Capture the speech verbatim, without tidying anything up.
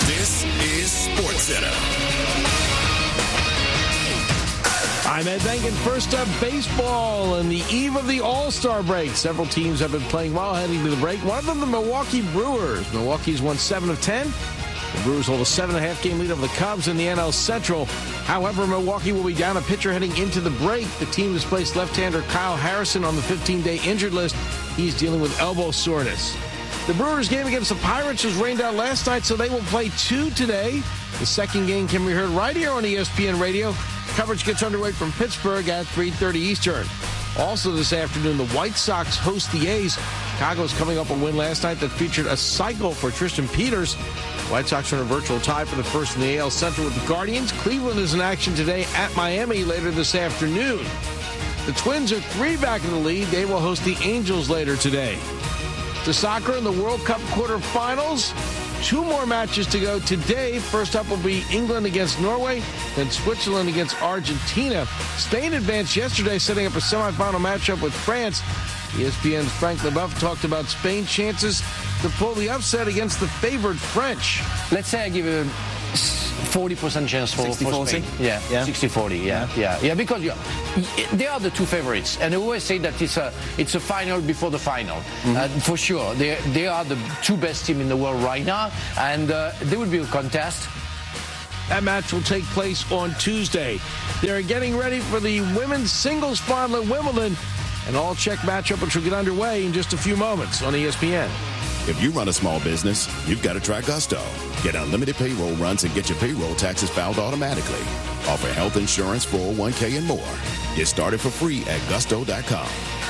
This is SportsCenter. I'm Ed Benkin. First up, baseball and the eve of the All-Star break. Several teams have been playing well heading to the break. One of them, the Milwaukee Brewers. Milwaukee's won seven of ten. The Brewers hold a seven and a half game lead over the Cubs in the N L Central. However, Milwaukee will be down a pitcher heading into the break. The team has placed left-hander Kyle Harrison on the fifteen-day injured list. He's dealing with elbow soreness. The Brewers game against the Pirates was rained out last night, so they will play two today. The second game can be heard right here on E S P N Radio. Coverage gets underway from Pittsburgh at three thirty Eastern. Also this afternoon, the White Sox host the A's. Chicago's coming up a win last night that featured a cycle for Tristan Peters. White Sox are in a virtual tie for the first in the A L Central with the Guardians. Cleveland is in action today at Miami later this afternoon. The Twins are three back in the lead. They will host the Angels later today. To soccer in the World Cup quarterfinals. Two more matches to go today. First up will be England against Norway, then Switzerland against Argentina. Spain advanced yesterday, setting up a semifinal matchup with France. E S P N's Frank Leboeuf talked about Spain's chances to pull the upset against the favored French. Let's say I give a forty percent chance for, for Spain. Yeah, yeah. sixty forty, yeah, yeah, yeah, yeah, because yeah, they are the two favorites, and I always say that it's a it's a final before the final. Mm-hmm. uh, for sure. They they are the two best team in the world right now, and uh, there will be a contest. That match will take place on Tuesday. They're getting ready for the women's singles final at Wimbledon. An all-check matchup which will get underway in just a few moments on E S P N. If you run a small business, you've got to try Gusto. Get unlimited payroll runs and get your payroll taxes filed automatically. Offer health insurance, four oh one k, and more. Get started for free at gusto dot com.